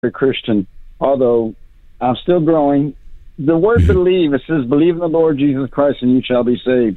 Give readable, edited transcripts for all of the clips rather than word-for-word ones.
a Christian, although I'm still growing. The word believe, it says, believe in the Lord Jesus Christ and you shall be saved.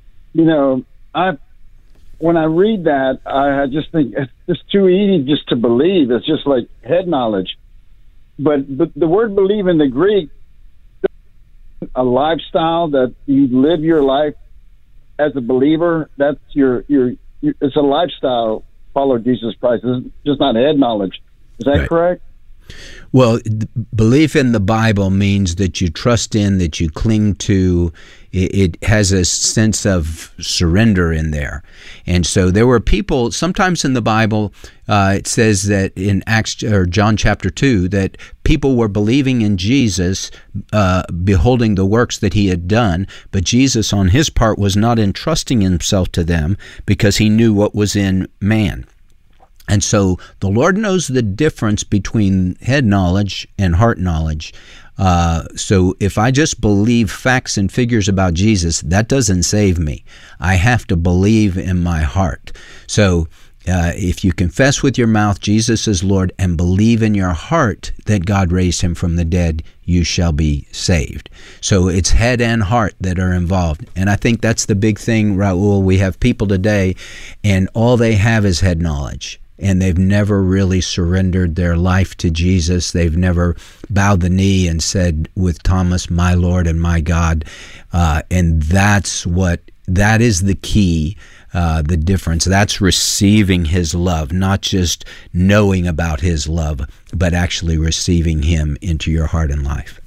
When I read that, I just think it's just too easy just to believe. It's just like head knowledge. But the word believe in the Greek, a lifestyle that you live your life as a believer. That's it's a lifestyle. Follow Jesus Christ. It's just not head knowledge. Is that correct? Well, belief in the Bible means that you trust in, that you cling to. It has a sense of surrender in there. And so there were people, sometimes in the Bible, it says that in Acts or John chapter 2, that people were believing in Jesus, beholding the works that he had done, but Jesus on his part was not entrusting himself to them because he knew what was in man. And so the Lord knows the difference between head knowledge and heart knowledge. So if I just believe facts and figures about Jesus, that doesn't save me. I have to believe in my heart. So if you confess with your mouth Jesus is Lord and believe in your heart that God raised him from the dead, you shall be saved. So it's head and heart that are involved. And I think that's the big thing, Raul. We have people today, and all they have is head knowledge. And they've never really surrendered their life to Jesus. They've never bowed the knee and said with Thomas, my Lord and my God. And that is the key, the difference. That's receiving his love, not just knowing about his love, but actually receiving him into your heart and life.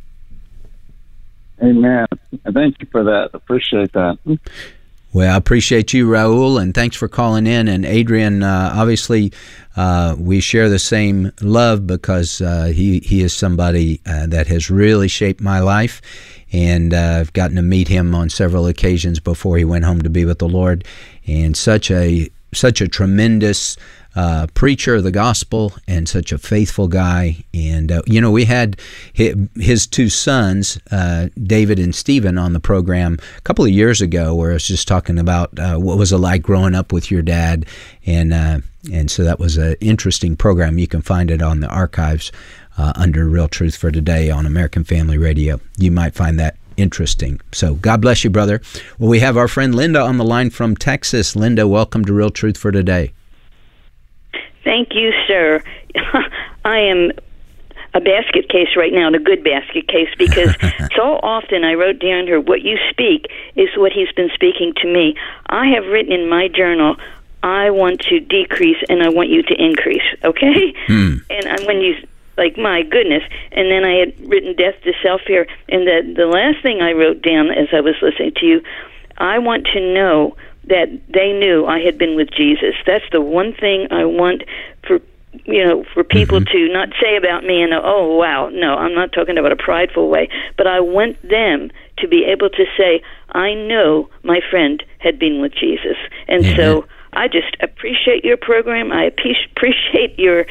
Amen. Thank you for that. Appreciate that. Well, I appreciate you, Raul, and thanks for calling in. And Adrian, obviously, we share the same love because he is somebody that has really shaped my life, and I've gotten to meet him on several occasions before he went home to be with the Lord. And such a tremendous preacher of the gospel and such a faithful guy. And, we had his two sons, David and Stephen, on the program a couple of years ago where I was just talking about what was it like growing up with your dad. And so that was an interesting program. You can find it on the archives under Real Truth for Today on American Family Radio. You might find that interesting. So God bless you, brother. Well, we have our friend Linda on the line from Texas. Linda, welcome to Real Truth for Today. Thank you, sir. I am a basket case right now, and a good basket case, because so often I wrote down here, what you speak is what he's been speaking to me. I have written in my journal, I want to decrease and I want you to increase, okay? And when you, like, my goodness. And then I had written death to self here. And the last thing I wrote down as I was listening to you, I want to know that they knew I had been with Jesus. That's the one thing I want for people to not say about me and, oh, wow, no, I'm not talking about a prideful way, but I want them to be able to say, I know my friend had been with Jesus. And so I just appreciate your program. I appreciate your,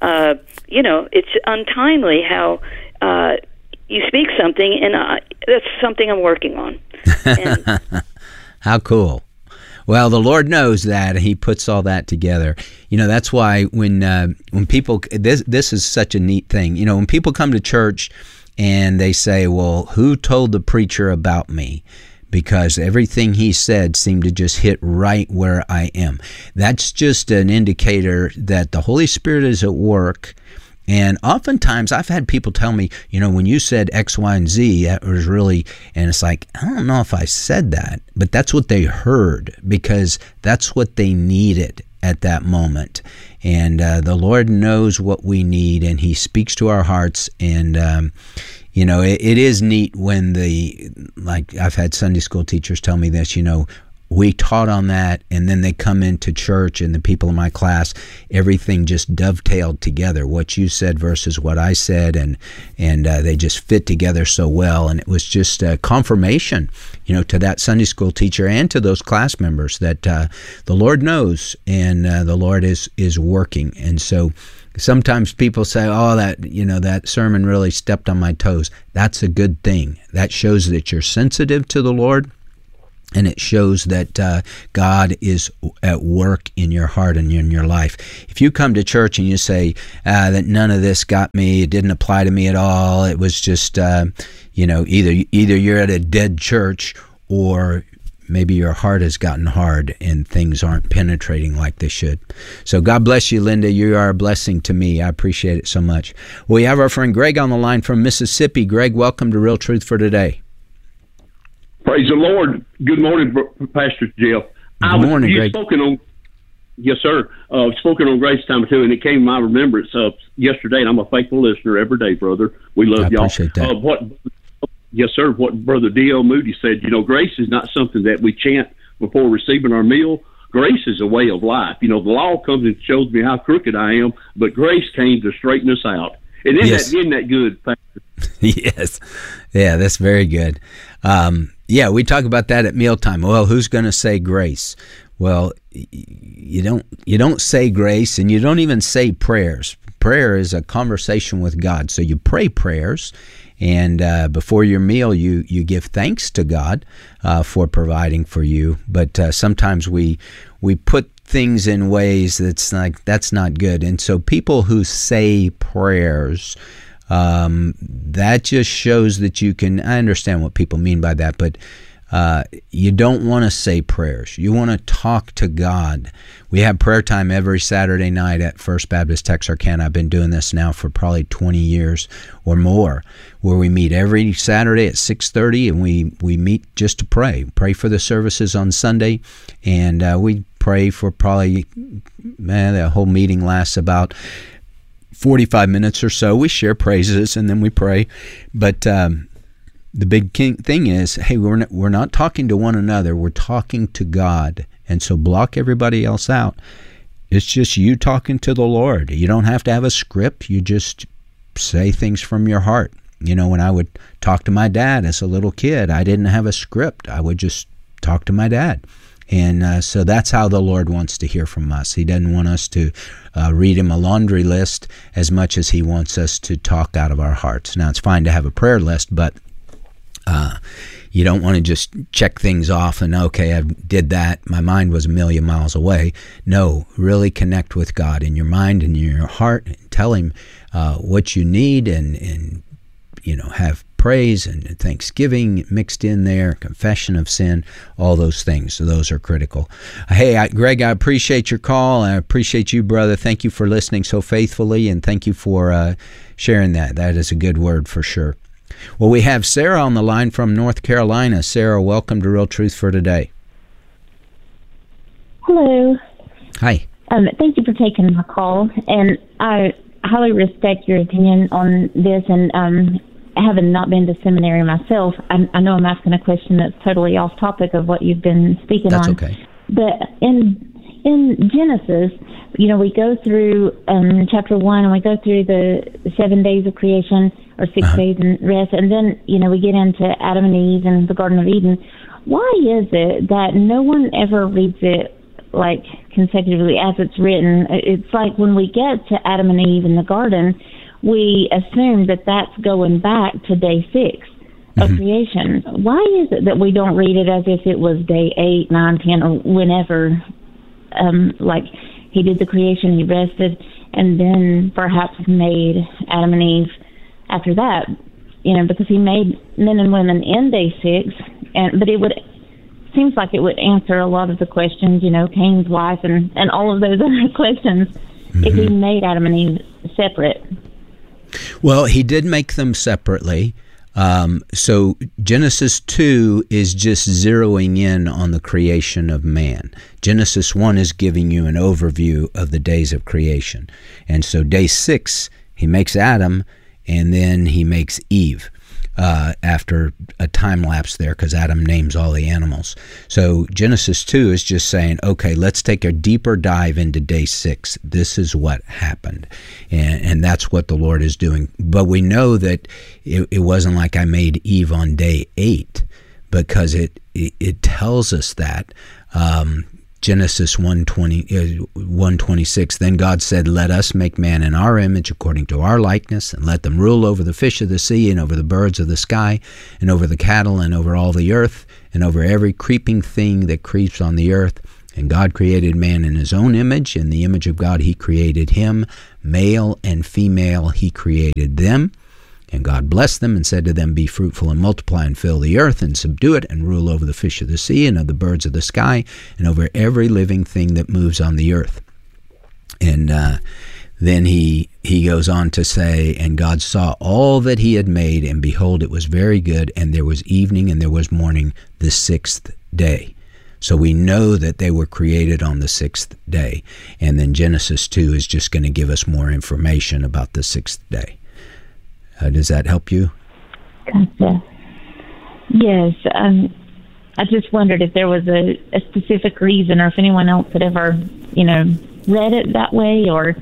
it's untimely how you speak something, and that's something I'm working on. And how cool. Well, the Lord knows that, and he puts all that together. That's why when people, this is such a neat thing. When people come to church and they say, well, who told the preacher about me? Because everything he said seemed to just hit right where I am. That's just an indicator that the Holy Spirit is at work. And oftentimes I've had people tell me, when you said X, Y, and Z, that was really, and it's like, I don't know if I said that, but that's what they heard because that's what they needed at that moment. And the Lord knows what we need, and he speaks to our hearts. And, it is neat when I've had Sunday school teachers tell me this, we taught on that, and then they come into church, and the people in my class, everything just dovetailed together. What you said versus what I said, and they just fit together so well. And it was just a confirmation, to that Sunday school teacher and to those class members that the Lord knows, and the Lord is working. And so sometimes people say, oh, that sermon really stepped on my toes. That's a good thing. That shows that you're sensitive to the Lord. And it shows that God is at work in your heart and in your life. If you come to church and you say that none of this got me, it didn't apply to me at all, it was just, either you're at a dead church, or maybe your heart has gotten hard and things aren't penetrating like they should. So God bless you, Linda. You are a blessing to me. I appreciate it so much. We have our friend Greg on the line from Mississippi. Greg, welcome to Real Truth for Today. Praise the Lord. Good morning, Pastor Jeff. Good morning, Greg. Yes, sir. Spoken on Grace Time too, and it came to my remembrance yesterday, and I'm a faithful listener every day, brother. We love y'all. I appreciate that. Yes, sir. What Brother D.L. Moody said, grace is not something that we chant before receiving our meal. Grace is a way of life. The law comes and shows me how crooked I am, but grace came to straighten us out. And isn't that good, Pastor? Yes. Yeah, that's very good. We talk about that at mealtime. Well, who's going to say grace? Well, you don't say grace, and you don't even say prayers. Prayer is a conversation with God. So you pray prayers, and before your meal, you give thanks to God for providing for you. But sometimes we put things in ways that's not good. And so people who say prayers, that just shows that you can. I understand what people mean by that, but you don't want to say prayers. You want to talk to God. We have prayer time every Saturday night at First Baptist Texarkana. I've been doing this now for probably 20 years or more, where we meet every Saturday at 6:30, and we meet just to pray for the services on Sunday, and we pray for probably, the whole meeting lasts about 45 minutes or so. We share praises and then we pray. But the big thing is, hey, we're not talking to one another. We're talking to God. And so block everybody else out. It's just you talking to the Lord. You don't have to have a script. You just say things from your heart. When I would talk to my dad as a little kid, I didn't have a script. I would just talk to my dad. And so that's how the Lord wants to hear from us. He doesn't want us to read him a laundry list as much as he wants us to talk out of our hearts. Now, it's fine to have a prayer list, but you don't want to just check things off and, okay, I did that. My mind was a million miles away. No, really connect with God in your mind and in your heart, and tell him what you need, and have praise and thanksgiving mixed in there, confession of sin, all those things. So those are critical. Hey, Greg, I appreciate your call. I appreciate you, brother. Thank you for listening so faithfully, and thank you for sharing that. That is a good word for sure. Well, we have Sarah on the line from North Carolina. Sarah, welcome to Real Truth for Today. Hello. Hi. Thank you for taking my call, and I highly respect your opinion on this, and having not been to seminary myself, I know I'm asking a question that's totally off topic of what you've been speaking on. That's okay. But in Genesis, we go through chapter 1, and we go through the 7 days of creation, or 6 days and rest, and then, we get into Adam and Eve and the Garden of Eden. Why is it that no one ever reads it like consecutively as it's written? It's like when we get to Adam and Eve in the garden, we assume that that's going back to day 6 of creation. Why is it that we don't read it as if it was day 8, 9, 10, or whenever, like he did the creation, he rested, and then perhaps made Adam and Eve after that, because he made men and women in day 6, but it seems like it would answer a lot of the questions, Cain's wife and all of those other questions, if he made Adam and Eve separate. Well, he did make them separately. So Genesis 2 is just zeroing in on the creation of man. Genesis 1 is giving you an overview of the days of creation. And so day 6, he makes Adam, and then he makes Eve after a time lapse there, because Adam names all the animals. So Genesis 2 is just saying, okay, let's take a deeper dive into day 6. This is what happened. And that's what the Lord is doing. But we know that it wasn't like I made Eve on day 8, because it tells us that Genesis 1:26, then God said, let us make man in our image according to our likeness, and let them rule over the fish of the sea, and over the birds of the sky, and over the cattle, and over all the earth, and over every creeping thing that creeps on the earth. And God created man in his own image. In the image of God he created him. Male and female he created them. And God blessed them and said to them, be fruitful and multiply and fill the earth and subdue it and rule over the fish of the sea and of the birds of the sky and over every living thing that moves on the earth. And then he goes on to say, and God saw all that he had made, and behold, it was very good. And there was evening and there was morning the sixth day. So we know that they were created on the sixth day. And then Genesis 2 is just going to give us more information about the sixth day. Does that help you? Gotcha. Yes. I just wondered if there was a specific reason, or if anyone else had ever, read it that way, or,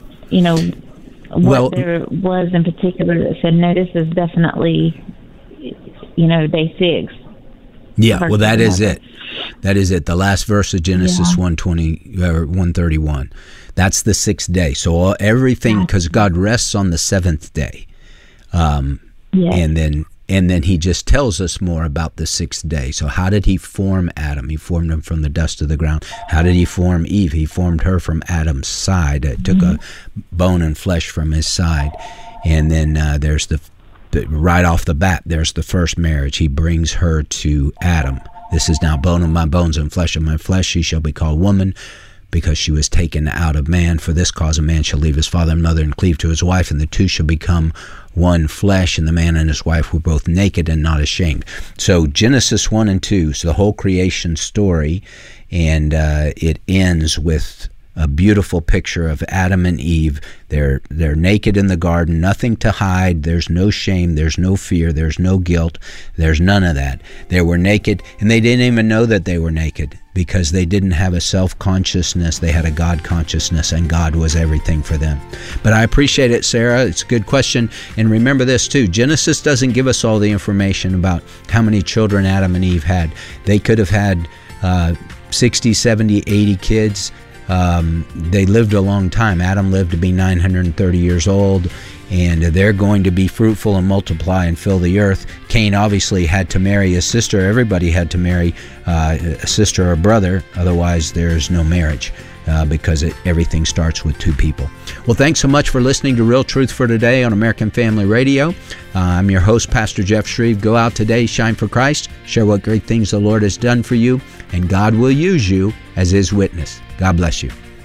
what there was in particular that said, no, this is definitely, day 6. Yeah, well, that is it. That is it. The last verse of Genesis 131. That's the sixth day. So everything, because God rests on the seventh day. And then he just tells us more about the sixth day. So how did he form Adam? He formed him from the dust of the ground. How did he form Eve? He formed her from Adam's side. Took a bone and flesh from his side. And then there's right off the bat, there's the first marriage. He brings her to Adam. This is now bone of my bones and flesh of my flesh. She shall be called woman, because she was taken out of man. For this cause a man shall leave his father and mother and cleave to his wife, and the two shall become one flesh. And the man and his wife were both naked and not ashamed. So Genesis 1 and 2, so the whole creation story, and it ends with a beautiful picture of Adam and Eve. They're naked in the garden, nothing to hide. There's no shame, there's no fear, there's no guilt, there's none of that. They were naked, and they didn't even know that they were naked, because they didn't have a self-consciousness. They had a God consciousness, and God was everything for them. But I appreciate it, Sarah. It's a good question. And remember this too, Genesis doesn't give us all the information about how many children Adam and Eve had. They could have had 60, 70, 80 kids. They lived a long time. Adam lived to be 930 years old, and they're going to be fruitful and multiply and fill the earth. Cain obviously had to marry a sister. Everybody had to marry a sister or brother. Otherwise, there's no marriage, because everything starts with two people. Well, thanks so much for listening to Real Truth for Today on American Family Radio. I'm your host, Pastor Jeff Shreve. Go out today, shine for Christ, share what great things the Lord has done for you, and God will use you as His witness. God bless you.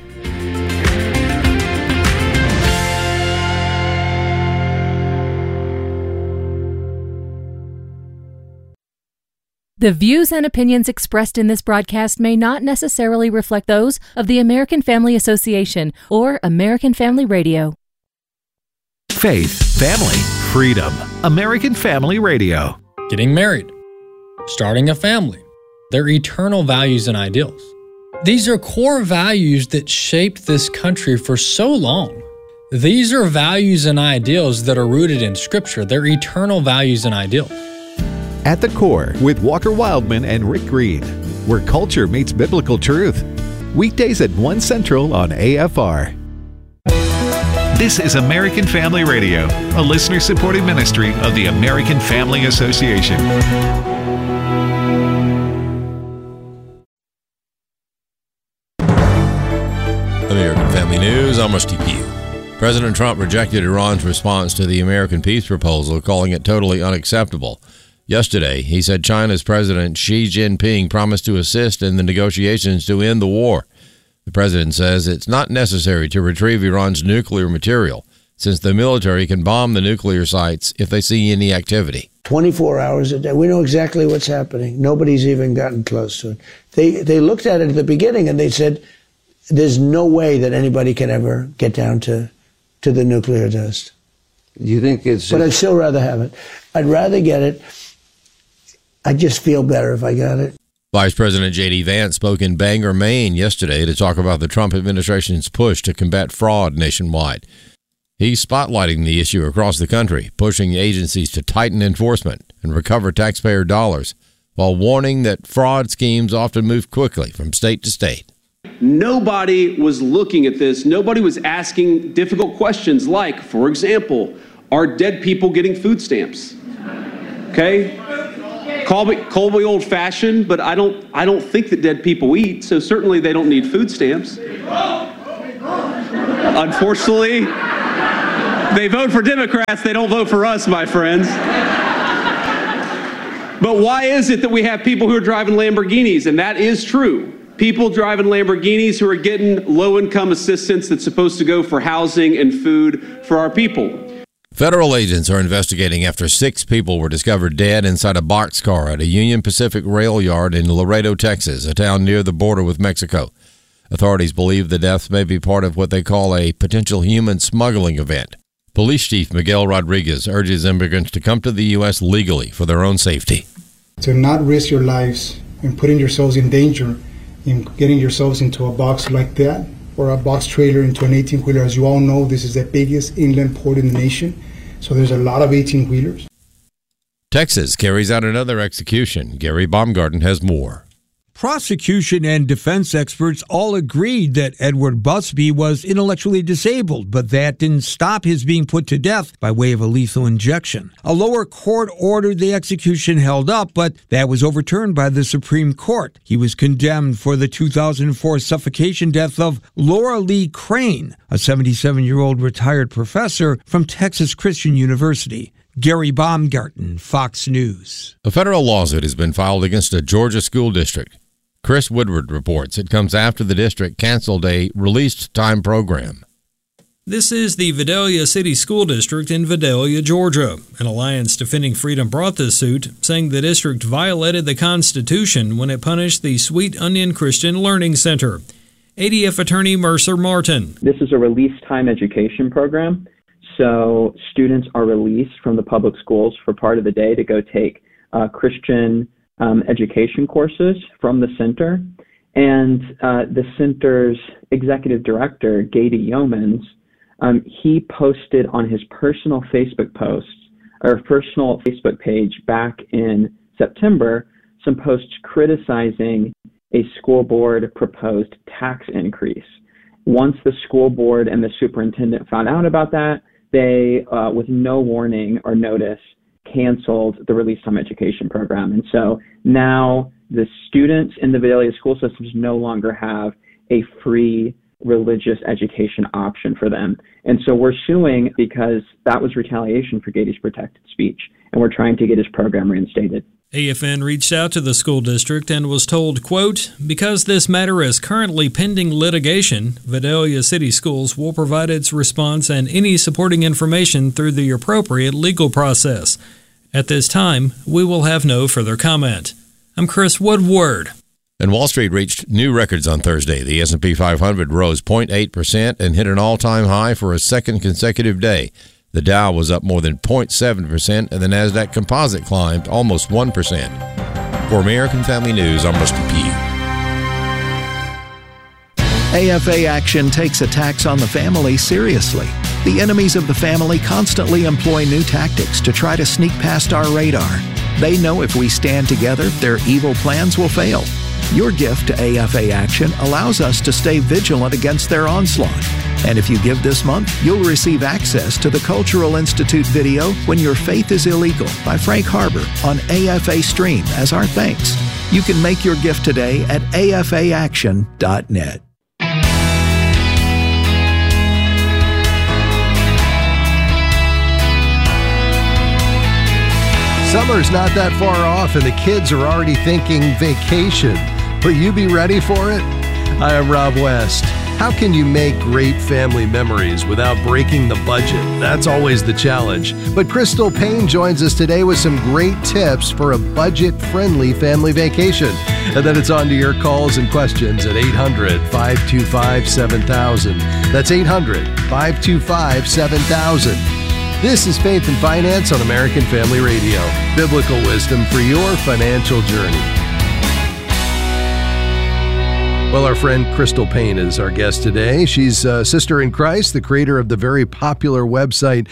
The views and opinions expressed in this broadcast may not necessarily reflect those of the American Family Association or American Family Radio. Faith, family, freedom. American Family Radio. Getting married, starting a family, their eternal values and ideals. These are core values that shaped this country for so long. These are values and ideals that are rooted in Scripture. They're eternal values and ideals. At the Core with Walker Wildman and Rick Green, where culture meets biblical truth. Weekdays at 1 Central on AFR. This is American Family Radio, a listener-supported ministry of the American Family Association. American Family News, I'm Rusty Pugh. President Trump rejected Iran's response to the American peace proposal, calling it totally unacceptable. Yesterday, he said China's President Xi Jinping promised to assist in the negotiations to end the war. The president says it's not necessary to retrieve Iran's nuclear material, since the military can bomb the nuclear sites if they see any activity. 24 hours a day. We know exactly what's happening. Nobody's even gotten close to it. They looked at it at the beginning and they said, there's no way that anybody can ever get down to the nuclear test. You think it's... But I'd still rather have it. I'd rather get it. I just feel better if I got it. Vice President J.D. Vance spoke in Bangor, Maine yesterday to talk about the Trump administration's push to combat fraud nationwide. He's spotlighting the issue across the country, pushing agencies to tighten enforcement and recover taxpayer dollars while warning that fraud schemes often move quickly from state to state. Nobody was looking at this. Nobody was asking difficult questions like, for example, are dead people getting food stamps? Okay? Call me old-fashioned, but I don't think that dead people eat, so certainly they don't need food stamps. Unfortunately, they vote for Democrats, they don't vote for us, my friends. But why is it that we have people who are driving Lamborghinis? And that is true. People driving Lamborghinis who are getting low-income assistance that's supposed to go for housing and food for our people. Federal agents are investigating after 6 people were discovered dead inside a boxcar at a Union Pacific rail yard in Laredo, Texas, a town near the border with Mexico. Authorities believe the deaths may be part of what they call a potential human smuggling event. Police Chief Miguel Rodriguez urges immigrants to come to the U.S. legally for their own safety. To not risk your lives and putting yourselves in danger in getting yourselves into a box like that, or a box trailer into an 18-wheeler. As you all know, this is the biggest inland port in the nation, so there's a lot of 18-wheelers. Texas carries out another execution. Gary Baumgarten has more. Prosecution and defense experts all agreed that Edward Busby was intellectually disabled, but that didn't stop his being put to death by way of a lethal injection. A lower court ordered the execution held up, but that was overturned by the Supreme Court. He was condemned for the 2004 suffocation death of Laura Lee Crane, a 77-year-old retired professor from Texas Christian University. Gary Baumgarten, Fox News. A federal lawsuit has been filed against a Georgia school district. Chris Woodward reports it comes after the district canceled a released time program. This is the Vidalia City School District in Vidalia, Georgia. An Alliance Defending Freedom brought this suit, saying the district violated the Constitution when it punished the Sweet Onion Christian Learning Center. ADF attorney Mercer Martin. This is a release time education program, so students are released from the public schools for part of the day to go take Christian education courses from the center. And the center's executive director, Gady Yeomans, he posted on his personal Facebook page back in September some posts criticizing a school board proposed tax increase. Once the school board and the superintendent found out about that, they, with no warning or notice, canceled the release time education program. And so now the students in the Vidalia school systems no longer have a free religious education option for them. And so we're suing because that was retaliation for Gady's protected speech, and we're trying to get his program reinstated. AFN reached out to the school district and was told, quote, because this matter is currently pending litigation, Vidalia City Schools will provide its response and any supporting information through the appropriate legal process. At this time, we will have no further comment. I'm Chris Woodward. And Wall Street reached new records on Thursday. The S&P 500 rose 0.8% and hit an all-time high for a second consecutive day. The Dow was up more than 0.7%, and the NASDAQ Composite climbed almost 1%. For American Family News, I'm Rusty Pugh. AFA Action takes attacks on the family seriously. The enemies of the family constantly employ new tactics to try to sneak past our radar. They know if we stand together, their evil plans will fail. Your gift to AFA Action allows us to stay vigilant against their onslaught. And if you give this month, you'll receive access to the Cultural Institute video When Your Faith is Illegal by Frank Harbor on AFA Stream as our thanks. You can make your gift today at afaaction.net. Summer's not that far off and the kids are already thinking vacation. Will you be ready for it? Hi, I'm Rob West. How can you make great family memories without breaking the budget? That's always the challenge. But Crystal Payne joins us today with some great tips for a budget-friendly family vacation. And then it's on to your calls and questions at 800-525-7000. That's 800-525-7000. This is Faith and Finance on American Family Radio. Biblical wisdom for your financial journey. Well, our friend Crystal Paine is our guest today. She's a sister in Christ, the creator of the very popular website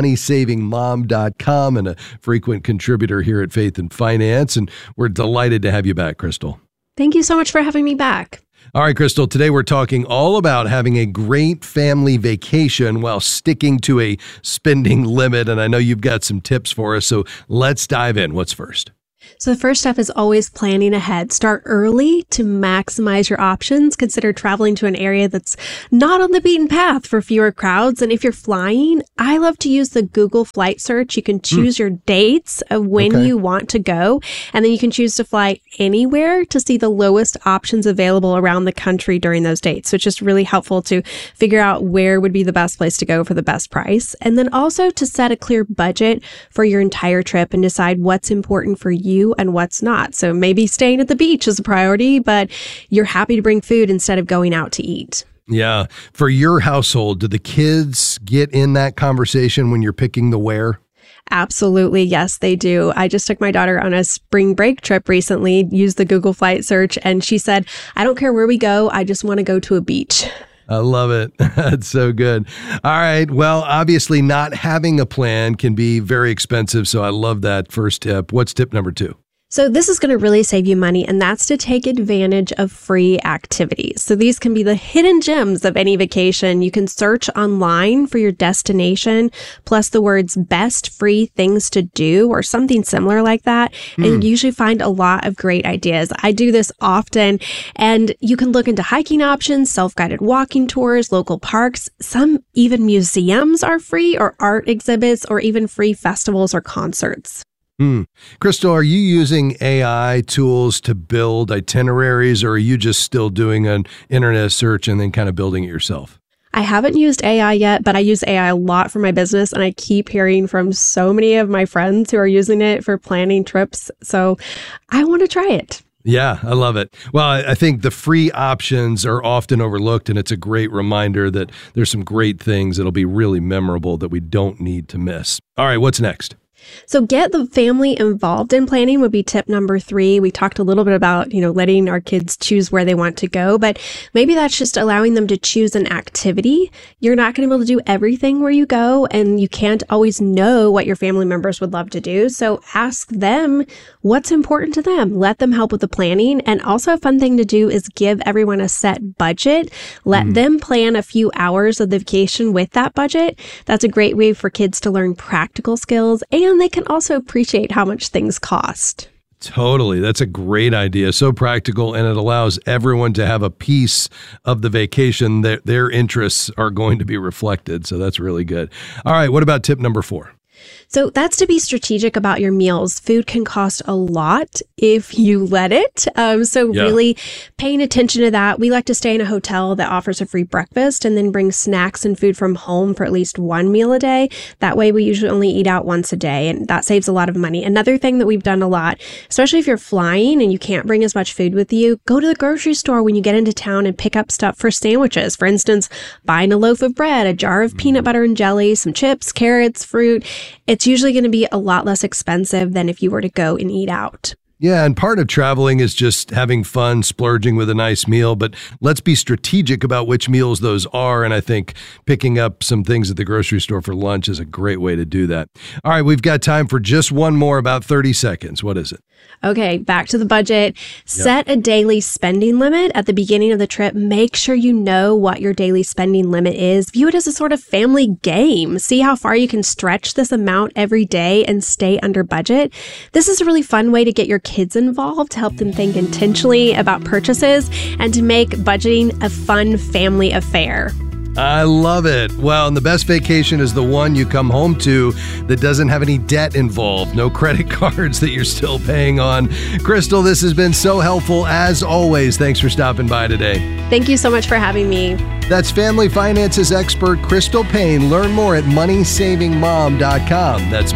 MoneySavingMom.com, and a frequent contributor here at Faith and Finance. And we're delighted to have you back, Crystal. Thank you so much for having me back. All right, Crystal, today we're talking all about having a great family vacation while sticking to a spending limit. And I know you've got some tips for us, so let's dive in. What's first? So the first step is always planning ahead. Start early to maximize your options. Consider traveling to an area that's not on the beaten path for fewer crowds. And if you're flying, I love to use the Google Flight Search. You can choose your dates of when you want to go, and then you can choose to fly anywhere to see the lowest options available around the country during those dates. So it's just really helpful to figure out where would be the best place to go for the best price. And then also to set a clear budget for your entire trip and decide what's important for you and what's not. So maybe staying at the beach is a priority, but you're happy to bring food instead of going out to eat. Yeah. For your household, do the kids get in that conversation when you're picking the where? Absolutely. Yes, they do. I just took my daughter on a spring break trip recently, used the Google Flight Search, and she said, I don't care where we go. I just want to go to a beach. I love it. That's so good. All right. Well, obviously not having a plan can be very expensive. So I love that first tip. What's tip number 2? So this is going to really save you money, and that's to take advantage of free activities. So these can be the hidden gems of any vacation. You can search online for your destination, plus the words best free things to do or something similar like that. And you usually find a lot of great ideas. I do this often, and you can look into hiking options, self-guided walking tours, local parks. Some even museums are free, or art exhibits, or even free festivals or concerts. Crystal, are you using AI tools to build itineraries, or are you just still doing an internet search and then kind of building it yourself? I haven't used AI yet, but I use AI a lot for my business, and I keep hearing from so many of my friends who are using it for planning trips. So I want to try it. Yeah, I love it. Well, I think the free options are often overlooked, and it's a great reminder that there's some great things that'll be really memorable that we don't need to miss. All right, what's next? So get the family involved in planning would be tip number 3. We talked a little bit about, letting our kids choose where they want to go, but maybe that's just allowing them to choose an activity. You're not going to be able to do everything where you go, and you can't always know what your family members would love to do. So ask them what's important to them. Let them help with the planning. And also a fun thing to do is give everyone a set budget. Let them plan a few hours of the vacation with that budget. That's a great way for kids to learn practical skills, and they can also appreciate how much things cost. Totally. That's a great idea. So practical, and it allows everyone to have a piece of the vacation that their interests are going to be reflected. So that's really good. All right. What about tip number 4? So that's to be strategic about your meals. Food can cost a lot if you let it. Really paying attention to that. We like to stay in a hotel that offers a free breakfast and then bring snacks and food from home for at least one meal a day. That way we usually only eat out once a day, and that saves a lot of money. Another thing that we've done a lot, especially if you're flying and you can't bring as much food with you, go to the grocery store when you get into town and pick up stuff for sandwiches. For instance, buying a loaf of bread, a jar of peanut butter and jelly, some chips, carrots, fruit. It's usually going to be a lot less expensive than if you were to go and eat out. Yeah, and part of traveling is just having fun, splurging with a nice meal, but let's be strategic about which meals those are, and I think picking up some things at the grocery store for lunch is a great way to do that. All right, we've got time for just one more, about 30 seconds. What is it? Okay, back to the budget. Set a daily spending limit at the beginning of the trip. Make sure you know what your daily spending limit is. View it as a sort of family game. See how far you can stretch this amount every day and stay under budget. This is a really fun way to get your kids involved, to help them think intentionally about purchases, and to make budgeting a fun family affair. I love it. Well, and the best vacation is the one you come home to that doesn't have any debt involved, no credit cards that you're still paying on. Crystal, this has been so helpful as always. Thanks for stopping by today. Thank you so much for having me. That's family finances expert Crystal Paine. Learn more at MoneySavingMom.com. That's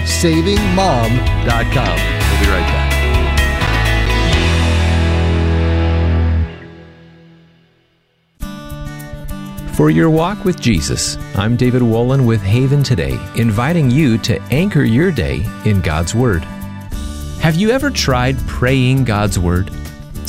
MoneySavingMom.com. We'll be right back. For your walk with Jesus, I'm David Wolin with Haven Today, inviting you to anchor your day in God's Word. Have you ever tried praying God's Word?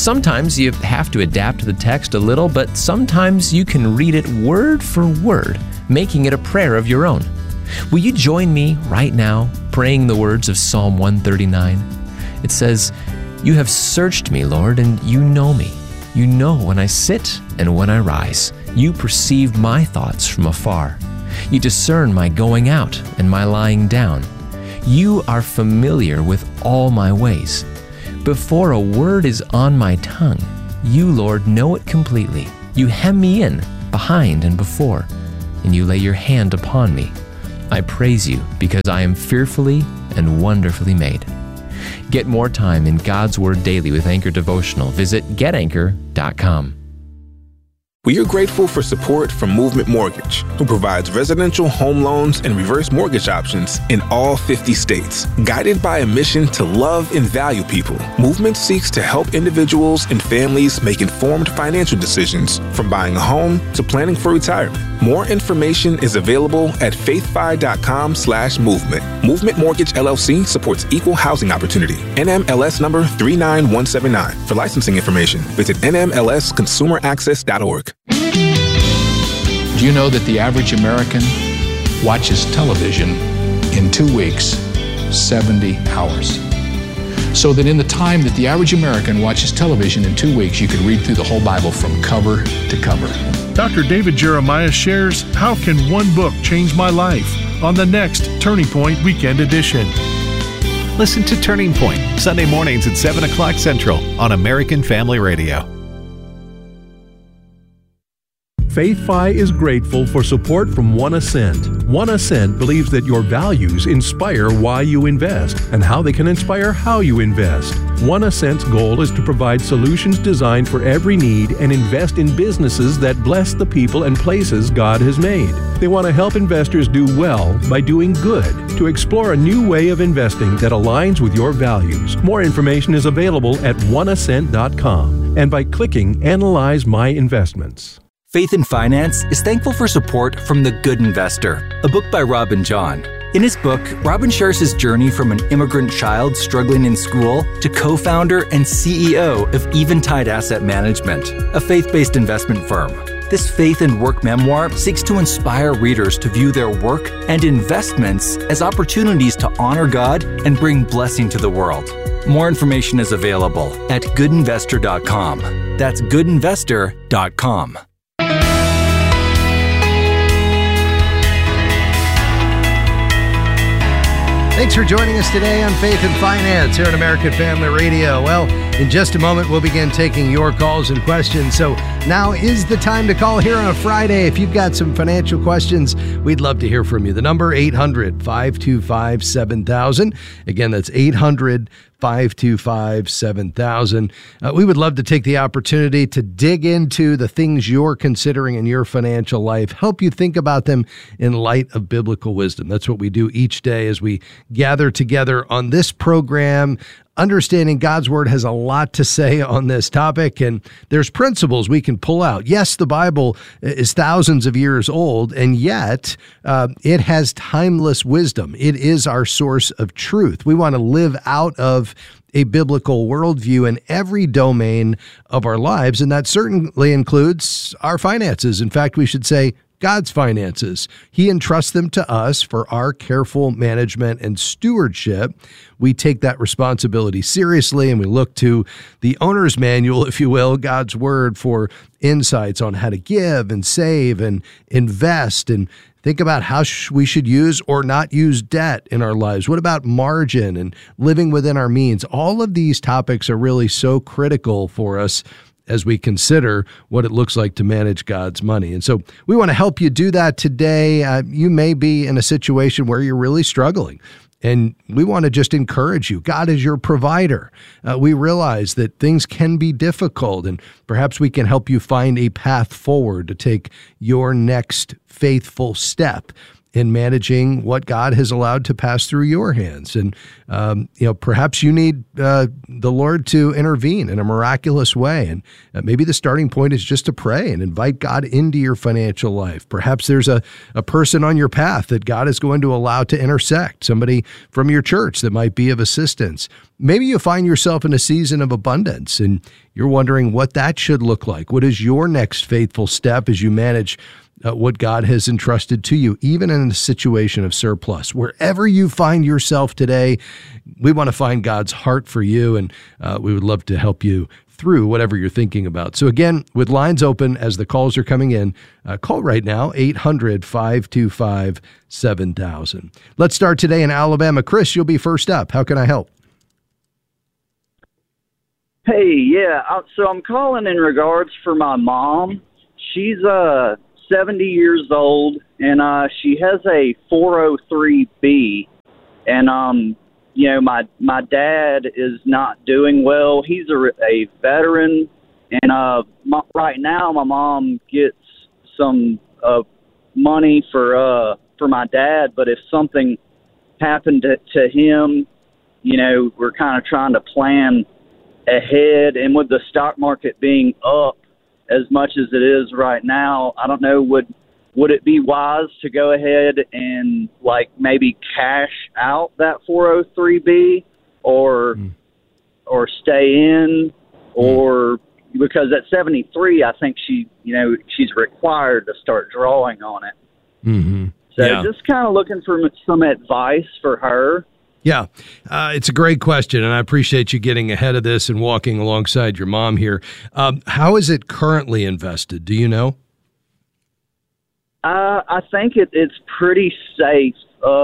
Sometimes you have to adapt the text a little, but sometimes you can read it word for word, making it a prayer of your own. Will you join me right now praying the words of Psalm 139? It says, "You have searched me, Lord, and you know me. You know when I sit and when I rise. You perceive my thoughts from afar. You discern my going out and my lying down. You are familiar with all my ways. Before a word is on my tongue, you, Lord, know it completely. You hem me in, behind and before, and you lay your hand upon me. I praise you because I am fearfully and wonderfully made." Get more time in God's Word daily with Anchor Devotional. Visit getanchor.com. We are grateful for support from Movement Mortgage, who provides residential home loans and reverse mortgage options in all 50 states. Guided by a mission to love and value people, Movement seeks to help individuals and families make informed financial decisions, from buying a home to planning for retirement. More information is available at faithfi.com/movement. Movement Mortgage LLC supports equal housing opportunity. NMLS number 39179. For licensing information, visit nmlsconsumeraccess.org. Do you know that the average American watches television in 2 weeks, 70 hours? So that in the time that the average American watches television in 2 weeks, you could read through the whole Bible from cover to cover. Dr. David Jeremiah shares How Can One Book Change My Life? On the next Turning Point Weekend Edition. Listen to Turning Point, Sunday mornings at 7 o'clock Central on American Family Radio. FaithFi is grateful for support from One Ascent. One Ascent believes that your values inspire why you invest and how they can inspire how you invest. One Ascent's goal is to provide solutions designed for every need and invest in businesses that bless the people and places God has made. They want to help investors do well by doing good, to explore a new way of investing that aligns with your values. More information is available at oneascent.com and by clicking Analyze My Investments. Faith in Finance is thankful for support from The Good Investor, a book by Robin John. In his book, Robin shares his journey from an immigrant child struggling in school to co-founder and CEO of Eventide Asset Management, a faith-based investment firm. This faith and work memoir seeks to inspire readers to view their work and investments as opportunities to honor God and bring blessing to the world. More information is available at goodinvestor.com. That's goodinvestor.com. Thanks for joining us today on Faith and Finance here at American Family Radio. Well, in just a moment, we'll begin taking your calls and questions. So now is the time to call here on a Friday. If you've got some financial questions, we'd love to hear from you. The number 800-525-7000. Again, that's 800-525-7000. We would love to take the opportunity to dig into the things you're considering in your financial life, help you think about them in light of biblical wisdom. That's what we do each day as we gather together on this program. Understanding God's Word has a lot to say on this topic, and there's principles we can pull out. Yes, the Bible is thousands of years old, and yet it has timeless wisdom. It is our source of truth. We want to live out of a biblical worldview in every domain of our lives, and that certainly includes our finances. In fact, we should say God's finances. He entrusts them to us for our careful management and stewardship. We take that responsibility seriously, and we look to the owner's manual, if you will, God's Word, for insights on how to give and save and invest and think about how we should use or not use debt in our lives. What about margin and living within our means? All of these topics are really so critical for us as we consider what it looks like to manage God's money. And so we want to help you do that today. You may be in a situation where you're really struggling, and we want to just encourage you. God is your provider. We realize that things can be difficult, and perhaps we can help you find a path forward to take your next faithful step in managing what God has allowed to pass through your hands. And, perhaps you need the Lord to intervene in a miraculous way. And maybe the starting point is just to pray and invite God into your financial life. Perhaps there's a person on your path that God is going to allow to intersect, somebody from your church that might be of assistance. Maybe you find yourself in a season of abundance and you're wondering what that should look like. What is your next faithful step as you manage what God has entrusted to you, even in a situation of surplus? Wherever you find yourself today, we want to find God's heart for you, and we would love to help you through whatever you're thinking about. So again, with lines open as the calls are coming in, call right now, 800-525-7000. Let's start today in Alabama. Chris, you'll be first up. How can I help? Hey, yeah, so I'm calling in regards for my mom. She's 70 years old, and she has a 403B, and my dad is not doing well. He's a veteran, and right now my mom gets some money for my dad, but if something happened to him, we're kind of trying to plan ahead, and with the stock market being up as much as it is right now, I don't know, would it be wise to go ahead and maybe cash out that 403B or stay in, or because at 73 I think she's required to start drawing on it. Mm-hmm. So just kind of looking for some advice for her. Yeah, it's a great question, and I appreciate you getting ahead of this and walking alongside your mom here. How is it currently invested? Do you know? I think it's pretty safe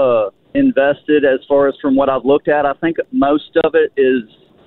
invested as far as from what I've looked at. I think most of it is,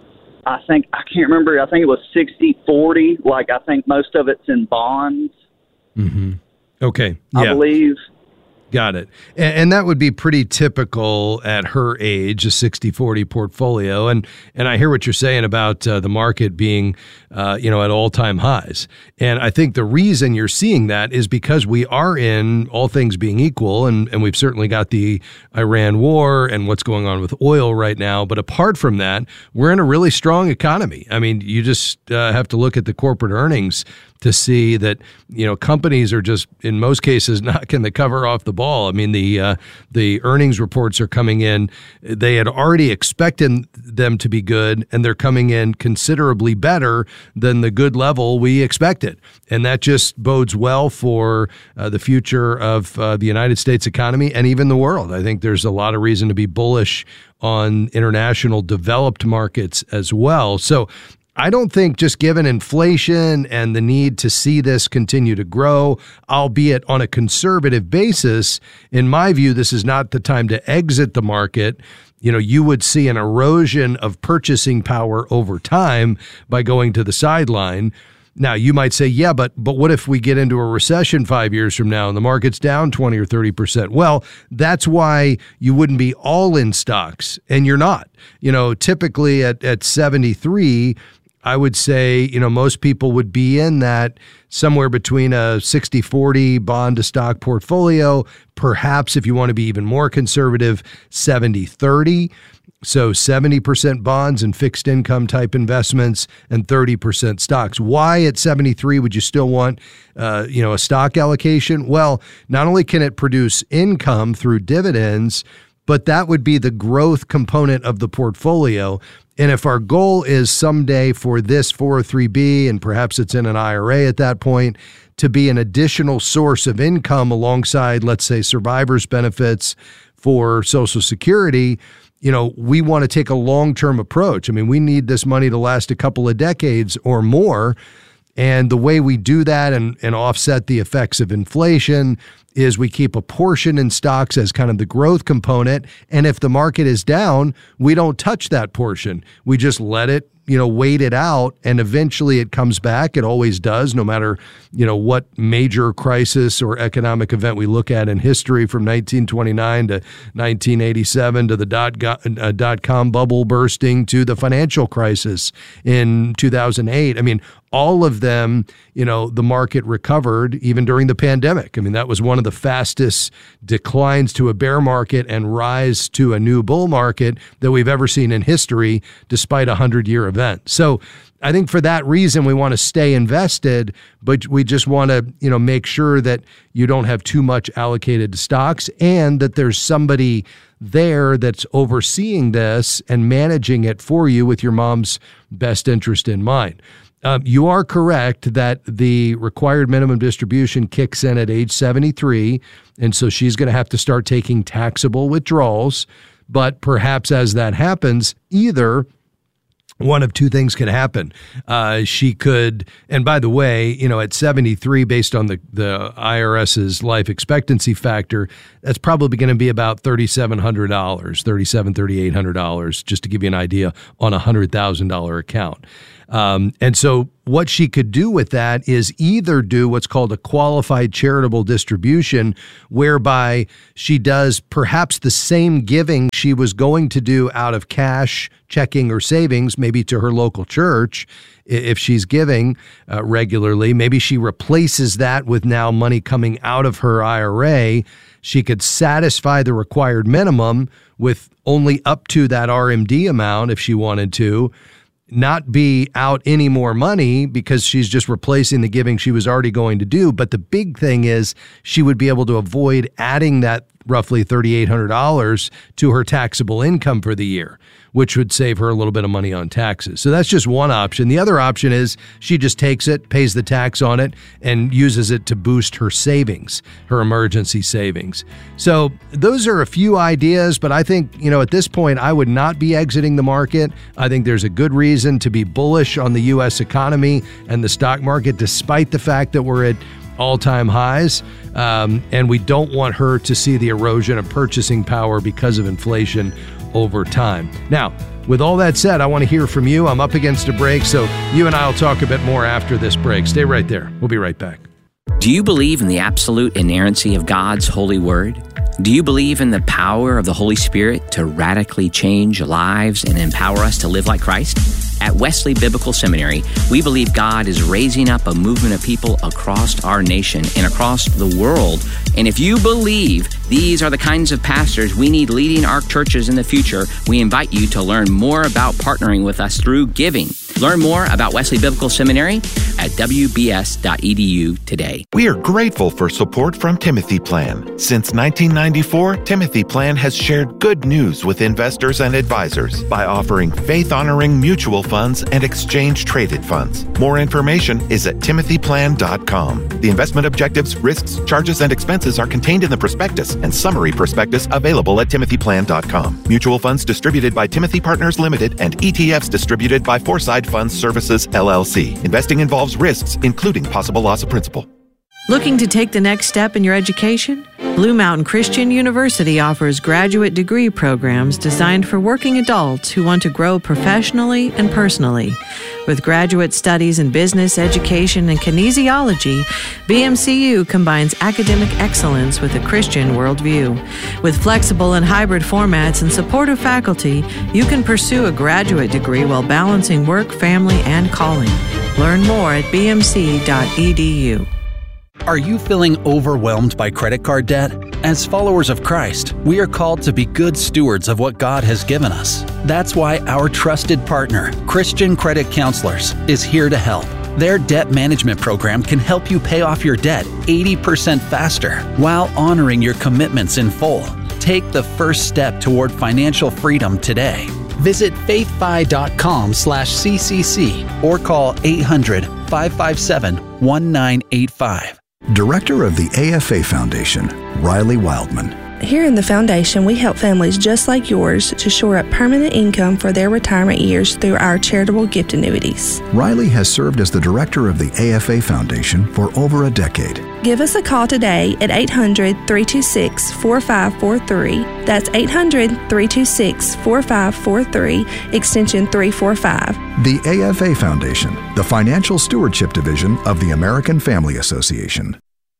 I can't remember, I think it was 60-40. I think most of it's in bonds. Mm-hmm. Okay. I believe. Got it. And that would be pretty typical at her age, a 60-40 portfolio. And I hear what you're saying about the market being, at all-time highs. And I think the reason you're seeing that is because we are in, all things being equal, and we've certainly got the Iran war and what's going on with oil right now. But apart from that, we're in a really strong economy. I mean, you just have to look at the corporate earnings to see that, companies are just, in most cases, knocking the cover off the ball. I mean, the earnings reports are coming in. They had already expected them to be good, and they're coming in considerably better than the good level we expected. And that just bodes well for the future of the United States economy and even the world. I think there's a lot of reason to be bullish on international developed markets as well. So I don't think, just given inflation and the need to see this continue to grow, albeit on a conservative basis, in my view, this is not the time to exit the market. You would see an erosion of purchasing power over time by going to the sideline. Now, you might say, yeah, but what if we get into a recession 5 years from now and the market's down 20 or 30%? Well, that's why you wouldn't be all in stocks, and you're not. Typically at 73, I would say, most people would be in that somewhere between a 60-40 bond to stock portfolio, perhaps if you want to be even more conservative, 70-30. So 70% bonds and fixed income type investments and 30% stocks. Why at 73 would you still want, a stock allocation? Well, not only can it produce income through dividends, but that would be the growth component of the portfolio. And if our goal is someday for this 403B, and perhaps it's in an IRA at that point, to be an additional source of income alongside, let's say, survivor's benefits for Social Security, we want to take a long-term approach. I mean, we need this money to last a couple of decades or more. And the way we do that and offset the effects of inflation is we keep a portion in stocks as kind of the growth component. And if the market is down, we don't touch that portion. We just let it, wait it out, and eventually it comes back. It always does, no matter, what major crisis or economic event we look at in history, from 1929 to 1987 to the dot-com bubble bursting to the financial crisis in 2008. I mean, all of them, the market recovered even during the pandemic. I mean, that was one of the fastest declines to a bear market and rise to a new bull market that we've ever seen in history, despite a 100-year event. So I think for that reason, we want to stay invested, but we just want to, make sure that you don't have too much allocated to stocks and that there's somebody there that's overseeing this and managing it for you with your mom's best interest in mind. You are correct that the required minimum distribution kicks in at age 73, and so she's going to have to start taking taxable withdrawals. But perhaps as that happens, either one of two things could happen. She could, and by the way, at 73, based on the IRS's life expectancy factor, that's probably going to be about $3,700, $3,800, just to give you an idea, on a $100,000 account. And so what she could do with that is either do what's called a qualified charitable distribution, whereby she does perhaps the same giving she was going to do out of cash, checking, or savings, maybe to her local church. If she's giving regularly, maybe she replaces that with now money coming out of her IRA. She could satisfy the required minimum with only up to that RMD amount if she wanted to, not be out any more money because she's just replacing the giving she was already going to do. But the big thing is she would be able to avoid adding that roughly $3,800 to her taxable income for the year, which would save her a little bit of money on taxes. So that's just one option. The other option is she just takes it, pays the tax on it, and uses it to boost her savings, her emergency savings. So those are a few ideas, but I think, at this point, I would not be exiting the market. I think there's a good reason to be bullish on the U.S. economy and the stock market, despite the fact that we're at all-time highs, and we don't want her to see the erosion of purchasing power because of inflation over time. Now, with all that said, I want to hear from you. I'm up against a break, so you and I will talk a bit more after this break. Stay right there. We'll be right back. Do you believe in the absolute inerrancy of God's holy word? Do you believe in the power of the Holy Spirit to radically change lives and empower us to live like Christ? At Wesley Biblical Seminary, we believe God is raising up a movement of people across our nation and across the world. And if you believe these are the kinds of pastors we need leading our churches in the future, we invite you to learn more about partnering with us through giving. Learn more about Wesley Biblical Seminary at wbs.edu today. We are grateful for support from Timothy Plan. Since 1994, Timothy Plan has shared good news with investors and advisors by offering faith-honoring mutual funds and exchange-traded funds. More information is at timothyplan.com. The investment objectives, risks, charges, and expenses are contained in the prospectus and summary prospectus available at timothyplan.com. Mutual funds distributed by Timothy Partners Limited and ETFs distributed by Foreside Funds Services, LLC. Investing involves risks, including possible loss of principal. Looking to take the next step in your education? Blue Mountain Christian University offers graduate degree programs designed for working adults who want to grow professionally and personally. With graduate studies in business, education, and kinesiology, BMCU combines academic excellence with a Christian worldview. With flexible and hybrid formats and supportive faculty, you can pursue a graduate degree while balancing work, family, and calling. Learn more at bmc.edu. Are you feeling overwhelmed by credit card debt? As followers of Christ, we are called to be good stewards of what God has given us. That's why our trusted partner, Christian Credit Counselors, is here to help. Their debt management program can help you pay off your debt 80% faster while honoring your commitments in full. Take the first step toward financial freedom today. Visit faithfi.com/CCC or call 800-557-1985. Director of the AFA Foundation, Riley Wildman. Here in the Foundation, we help families just like yours to shore up permanent income for their retirement years through our charitable gift annuities. Riley has served as the director of the AFA Foundation for over a decade. Give us a call today at 800-326-4543. That's 800-326-4543, extension 345. The AFA Foundation, the financial stewardship division of the American Family Association.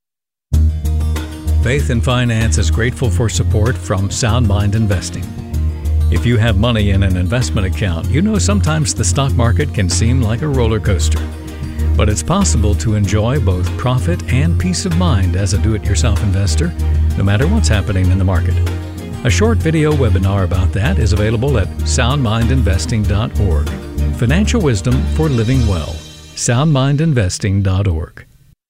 Faith and Finance is grateful for support from Sound Mind Investing. If you have money in an investment account, you know sometimes the stock market can seem like a roller coaster. But it's possible to enjoy both profit and peace of mind as a do-it-yourself investor, no matter what's happening in the market. A short video webinar about that is available at soundmindinvesting.org. Financial wisdom for living well. soundmindinvesting.org.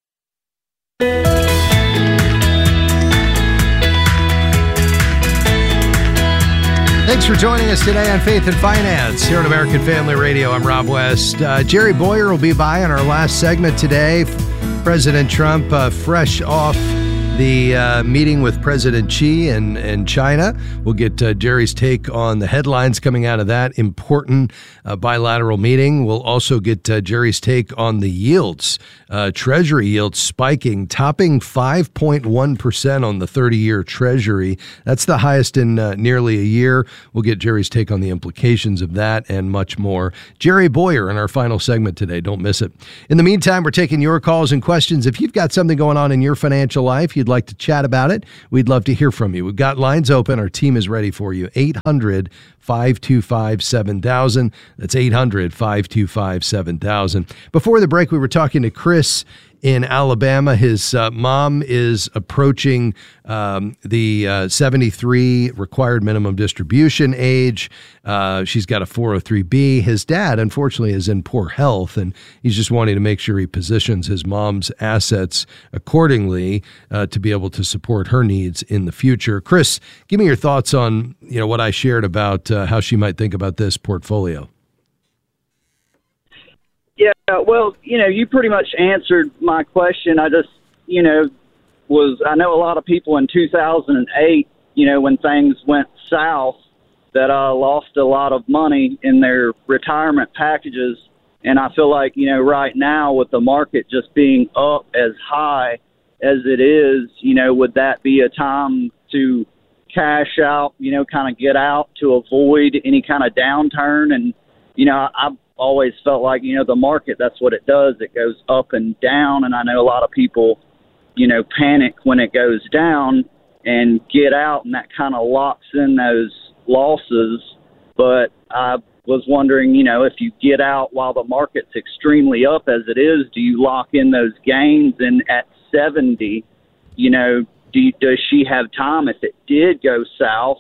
Thanks for joining us today on Faith and Finance here on American Family Radio. I'm Rob West. Jerry Boyer will be by in our last segment today. President Trump, fresh off the meeting with President Xi in China. We'll get Jerry's take on the headlines coming out of that important bilateral meeting. We'll also get Jerry's take on the yields, Treasury yields spiking, topping 5.1% on the 30-year Treasury. That's the highest in nearly a year. We'll get Jerry's take on the implications of that and much more. Jerry Boyer in our final segment today. Don't miss it. In the meantime, we're taking your calls and questions. If you've got something going on in your financial life, you'd like to chat about it, we'd love to hear from you. We've got lines open. Our team is ready for you. 800-525-7000. That's 800-525-7000. Before the break, we were talking to Chris in Alabama. His mom is approaching the 73 required minimum distribution age. She's got a 403B. His dad, unfortunately, is in poor health, and he's just wanting to make sure he positions his mom's assets accordingly to be able to support her needs in the future. Chris, give me your thoughts on what I shared about how she might think about this portfolio. Yeah, well, you pretty much answered my question. I just, I know a lot of people in 2008, when things went south, that lost a lot of money in their retirement packages. And I feel like, right now with the market just being up as high as it is, would that be a time to cash out, kind of get out to avoid any kind of downturn? And, I've always felt like, the market, that's what it does. It goes up and down. And I know a lot of people, panic when it goes down and get out, and that kind of locks in those losses. But I was wondering, if you get out while the market's extremely up as it is, do you lock in those gains? And at 70, does she have time, if it did go south,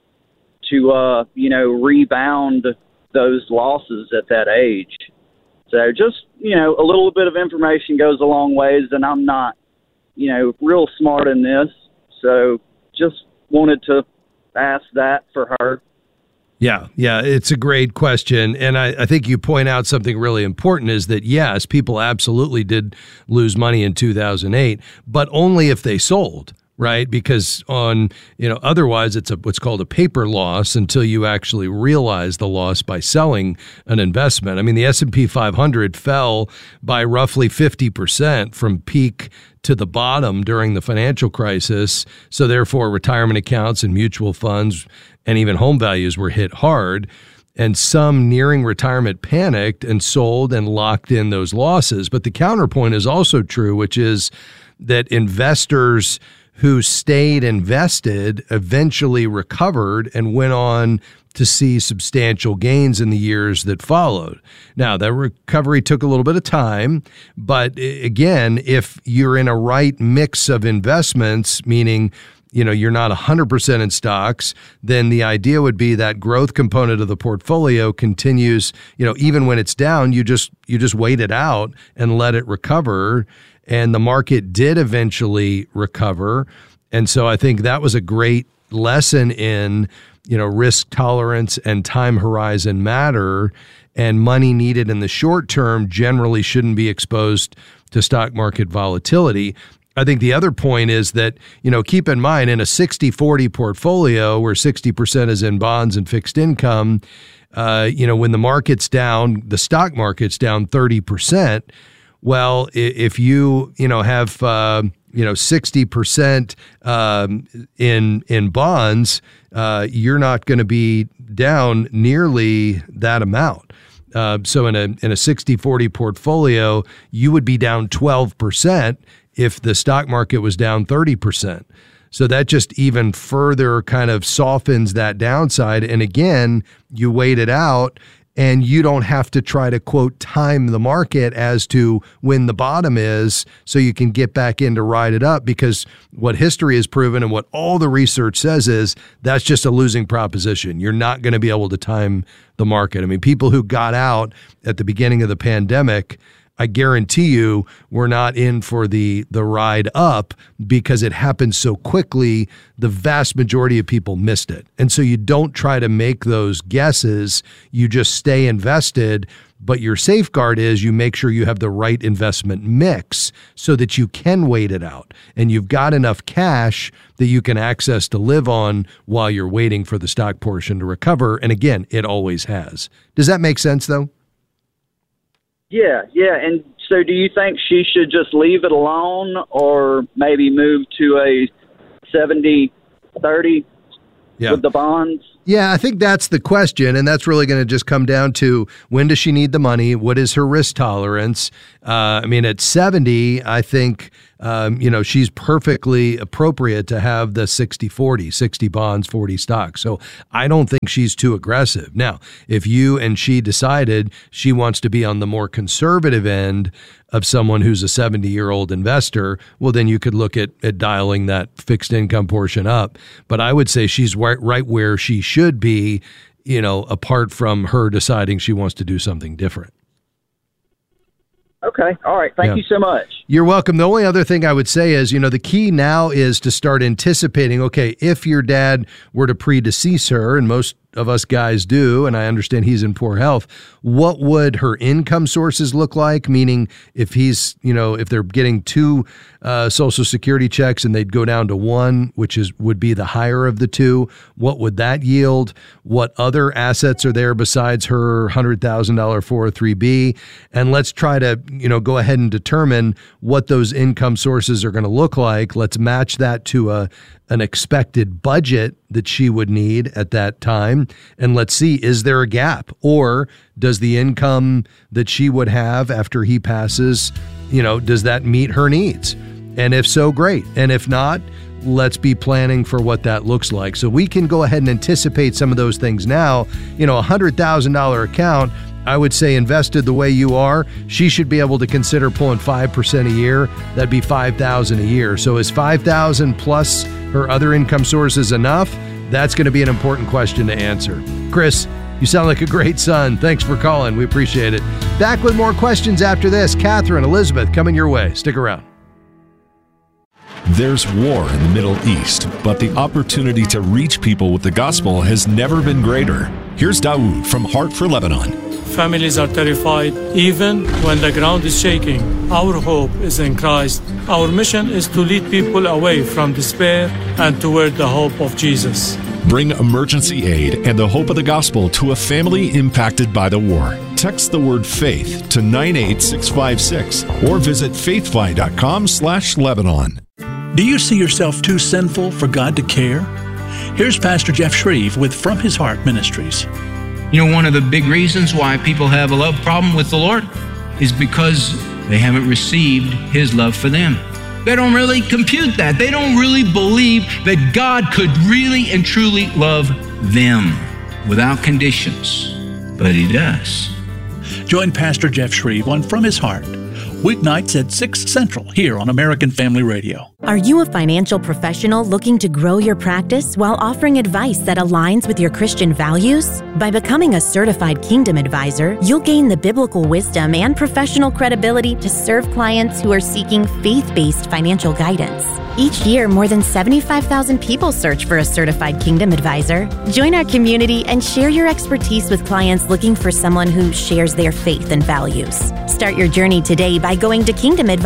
to, rebound those losses at that age? So just, a little bit of information goes a long ways, and I'm not, real smart in this. So just wanted to ask that for her. Yeah, it's a great question. And I think you point out something really important is that, yes, people absolutely did lose money in 2008, but only if they sold. Right? Because otherwise it's what's called a paper loss until you actually realize the loss by selling an investment. I mean, the S&P 500 fell by roughly 50% from peak to the bottom during the financial crisis. So therefore, retirement accounts and mutual funds and even home values were hit hard. And some nearing retirement panicked and sold and locked in those losses. But the counterpoint is also true, which is that investors who stayed invested eventually recovered and went on to see substantial gains in the years that followed. Now, that recovery took a little bit of time, but again, if you're in a right mix of investments, meaning you're not 100% in stocks, then the idea would be that growth component of the portfolio continues, even when it's down, you just wait it out and let it recover. And the market did eventually recover. And so I think that was a great lesson in, risk tolerance and time horizon matter, and money needed in the short term generally shouldn't be exposed to stock market volatility. I think the other point is that, keep in mind, in a 60-40 portfolio where 60% is in bonds and fixed income, when the market's down, the stock market's down 30%. Well, if you have 60% in bonds, you're not going to be down nearly that amount. So in a 60-40 portfolio, you would be down 12% if the stock market was down 30%. So that just even further kind of softens that downside. And again, you wait it out. and you don't have to try to, quote, time the market as to when the bottom is so you can get back in to ride it up, because what history has proven and what all the research says is that's just a losing proposition. You're not going to be able to time the market. I mean, people who got out at the beginning of the pandemic, I guarantee you we're not in for the ride up because it happened so quickly. The vast majority of people missed it. And so you don't try to make those guesses. You just stay invested. But your safeguard is you make sure you have the right investment mix so that you can wait it out. And you've got enough cash that you can access to live on while you're waiting for the stock portion to recover. And again, it always has. Does that make sense, though? Yeah. And so do you think she should just leave it alone or maybe move to a 70-30 with the bonds? Yeah, I think that's the question, and that's really going to just come down to when does she need the money? What is her risk tolerance? I mean, at 70, I think, she's perfectly appropriate to have the 60-40, 60 bonds, 40 stocks. So I don't think she's too aggressive. Now, if you and she decided she wants to be on the more conservative end of someone who's a 70-year-old investor, well, then you could look at dialing that fixed income portion up. But I would say she's right where she should be, apart from her deciding she wants to do something different. Okay. All right. Thank you so much. You're welcome. The only other thing I would say is, the key now is to start anticipating, okay, if your dad were to predecease her, and most of us guys do, and I understand he's in poor health, what would her income sources look like? Meaning if he's, if they're getting 2 Social Security checks and they'd go down to 1, which would be the higher of the 2, what would that yield? What other assets are there besides her $100,000 403B? And let's try to, go ahead and determine what those income sources are going to look like. Let's match that to an expected budget that she would need at that time. And let's see, is there a gap? Or does the income that she would have after he passes, does that meet her needs? And if so, great. And if not, let's be planning for what that looks like. So we can go ahead and anticipate some of those things now. A $100,000 account, I would say invested the way you are, she should be able to consider pulling 5% a year. That'd be $5,000 a year. So is $5,000 plus her other income sources enough? That's going to be an important question to answer. Chris, you sound like a great son. Thanks for calling. We appreciate it. Back with more questions after this. Catherine, Elizabeth, coming your way. Stick around. There's war in the Middle East, but the opportunity to reach people with the gospel has never been greater. Here's Dawood from Heart for Lebanon. Families are terrified even when the ground is shaking. Our hope is in Christ. Our mission is to lead people away from despair and toward the hope of Jesus. Bring emergency aid and the hope of the gospel to a family impacted by the war. Text the word faith to 98656 or visit faithfi.com/Lebanon. Do you see yourself too sinful for God to care? Here's Pastor Jeff Shreve with From His Heart Ministries. One of the big reasons why people have a love problem with the Lord is because they haven't received His love for them. They don't really compute that. They don't really believe that God could really and truly love them without conditions. But He does. Join Pastor Jeff Shreve on From His Heart, weeknights at 6 Central here on American Family Radio. Are you a financial professional looking to grow your practice while offering advice that aligns with your Christian values? By becoming a certified Kingdom Advisor, you'll gain the biblical wisdom and professional credibility to serve clients who are seeking faith-based financial guidance. Each year, more than 75,000 people search for a certified Kingdom Advisor. Join our community and share your expertise with clients looking for someone who shares their faith and values. Start your journey today by going to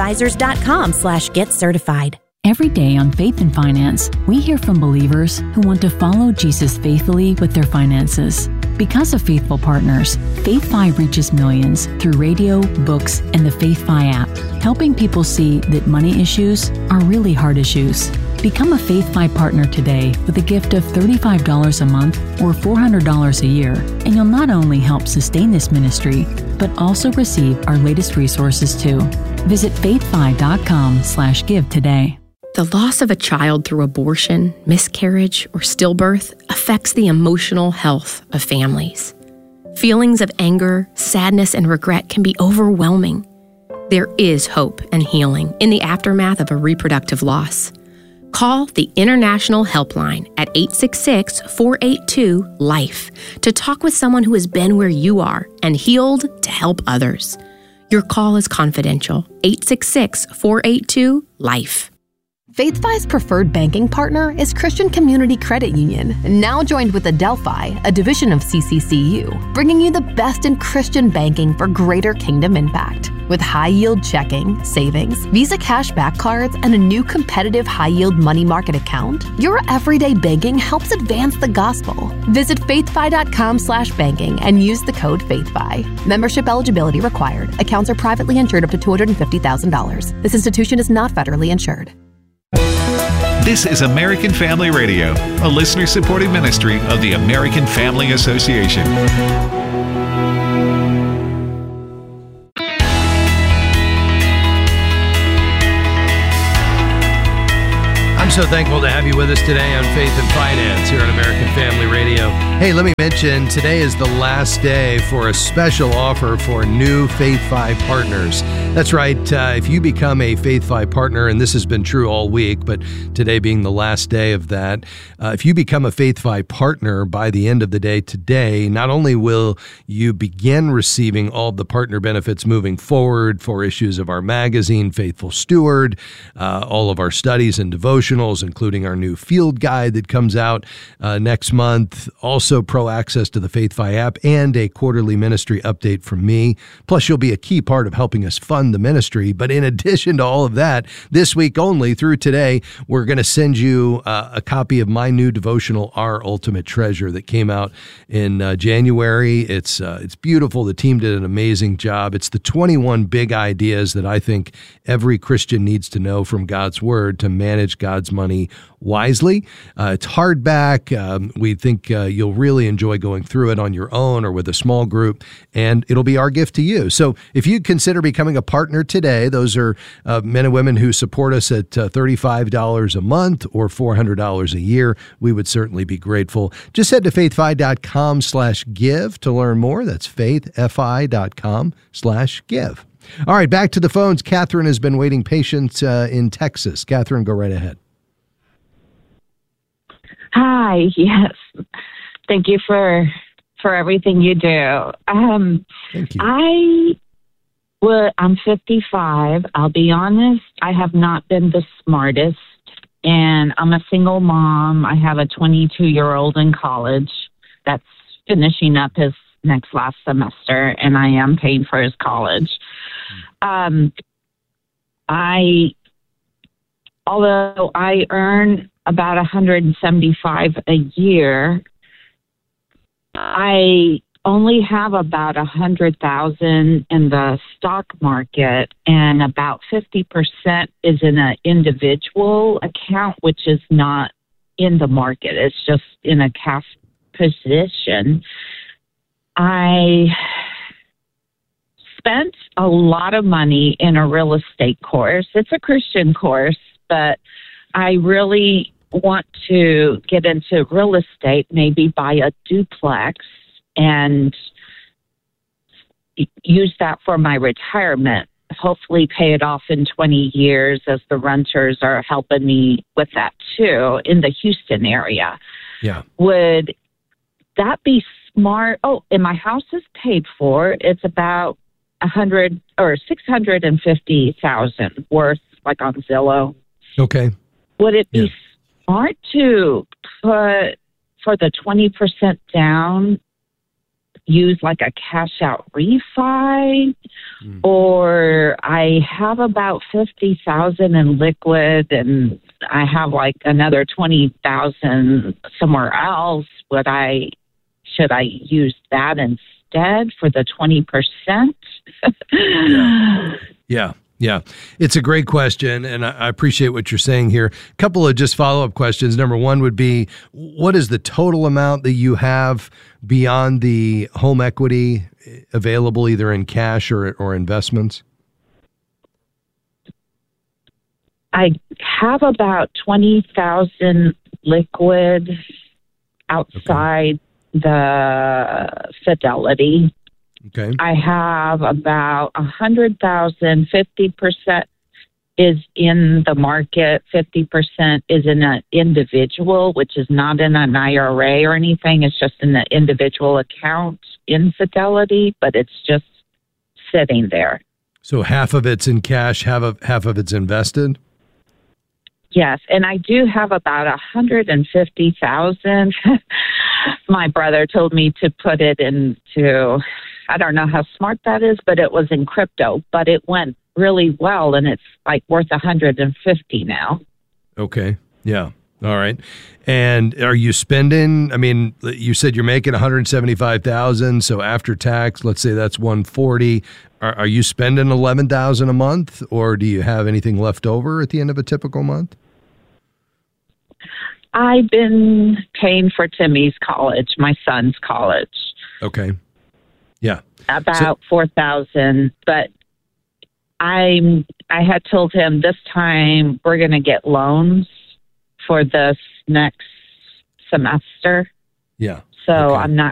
kingdomadvisors.com/get-certified. Every day on Faith and Finance, we hear from believers who want to follow Jesus faithfully with their finances. Because of faithful partners, FaithFi reaches millions through radio, books, and the FaithFi app, helping people see that money issues are really hard issues. Become a FaithFi partner today with a gift of $35 a month or $400 a year, and you'll not only help sustain this ministry, but also receive our latest resources too. Visit faithfi.com/give today. The loss of a child through abortion, miscarriage, or stillbirth affects the emotional health of families. Feelings of anger, sadness, and regret can be overwhelming. There is hope and healing in the aftermath of a reproductive loss. Call the International Helpline at 866-482-LIFE to talk with someone who has been where you are and healed to help others. Your call is confidential. 866-482-LIFE. FaithFi's preferred banking partner is Christian Community Credit Union, now joined with Adelphi, a division of CCCU, bringing you the best in Christian banking for greater kingdom impact. With high-yield checking, savings, Visa cashback cards, and a new competitive high-yield money market account, your everyday banking helps advance the gospel. Visit faithfi.com/banking and use the code FaithFi. Membership eligibility required. Accounts are privately insured up to $250,000. This institution is not federally insured. This is American Family Radio, a listener-supported ministry of the American Family Association. I'm so thankful to have you with us today on Faith and Finance here on American Family Radio. Hey, let me mention, today is the last day for a special offer for new FaithFi partners. That's right, if you become a FaithFi partner, and this has been true all week, but today being the last day of that, if you become a FaithFi partner by the end of the day today, not only will you begin receiving all the partner benefits moving forward for issues of our magazine, Faithful Steward, all of our studies and devotionals, including our new field guide that comes out next month, also pro access to the FaithFi app, and a quarterly ministry update from me. Plus, you'll be a key part of helping us fund the ministry. But in addition to all of that, this week only through today, we're going to send you a copy of my new devotional, Our Ultimate Treasure, that came out in January. It's beautiful. The team did an amazing job. It's the 21 big ideas that I think every Christian needs to know from God's Word to manage God's money wisely. It's hardback. We think you'll really enjoy going through it on your own or with a small group, and it'll be our gift to you. So if you consider becoming a partner today, those are men and women who support us at $35 a month or $400 a year. We would certainly be grateful. Just head to faithfi.com/give to learn more. That's faithfi.com/give. All right, back to the phones. Catherine has been waiting patient in Texas. Catherine, go right ahead. Hi, yes. Thank you for everything you do. Thank you. I'm 55. I'll be honest, I have not been the smartest, and I'm a single mom. I have a 22-year-old in college that's finishing up his last semester, and I am paying for his college. Although I earn about $175 a year, I only have about $100,000 in the stock market, and about 50% is in an individual account, which is not in the market. It's just in a cash position. I spent a lot of money in a real estate course. It's a Christian course, but I really want to get into real estate, maybe buy a duplex and use that for my retirement, hopefully pay it off in 20 years as the renters are helping me with that too in the Houston area. Yeah. Would that be smart? Oh, and my house is paid for. It's about $650,000 worth, like on Zillow. Okay. Would it be smart to put for the 20% down, use like a cash out refi? Or I have about $50,000 in liquid and I have like another $20,000 somewhere else. Should I use that instead for the 20%? Yeah. It's a great question, and I appreciate what you're saying here. A couple of just follow-up questions. Number one would be, what is the total amount that you have beyond the home equity available either in cash or investments? I have about $20,000 liquid outside the Fidelity. Okay. I have about 100,000, 50% is in the market, 50% is in an individual, which is not in an IRA or anything. It's just in the individual account in Fidelity, but it's just sitting there. So half of it's in cash, half of it's invested? Yes, and I do have about 150,000. My brother told me to put it into, I don't know how smart that is, but it was in crypto, but it went really well, and it's like worth 150 now. Okay. Yeah. All right. And are you spending, I mean, you said you're making 175,000, so after tax, let's say that's 140. Are you spending 11,000 a month, or do you have anything left over at the end of a typical month? I've been paying for Timmy's college, my son's college. Okay. Yeah. About 4,000, but I had told him this time we're going to get loans for this next semester. Yeah. So I'm not